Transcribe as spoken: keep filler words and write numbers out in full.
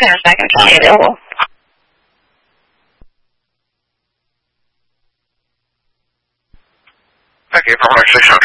in a second. Tell you available. Okay, Vermont six one